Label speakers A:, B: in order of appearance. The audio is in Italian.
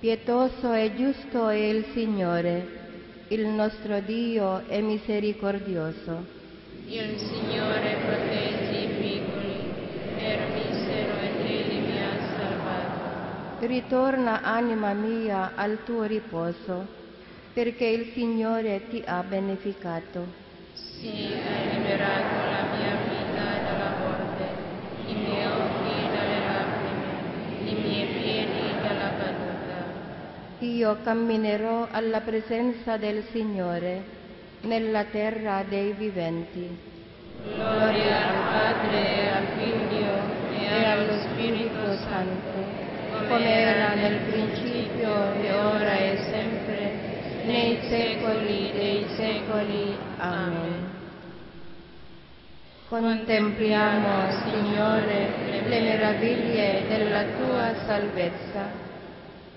A: Pietoso e giusto è il Signore, il nostro Dio è misericordioso.
B: Il Signore protegge i piccoli, per misero ed Egli mi ha salvato.
A: Ritorna, anima mia, al tuo riposo, perché il Signore ti ha beneficato.
B: Sì, hai liberato la mia vita dalla morte, i miei occhi dalle lacrime, i miei piedi dalla caduta.
A: Io camminerò alla presenza del Signore, nella terra dei viventi.
B: Gloria al Padre e al Figlio e allo Spirito Santo, come era nel principio e ora e sempre, nei secoli dei secoli. Amen.
A: Contempliamo, Signore, le meraviglie della tua salvezza.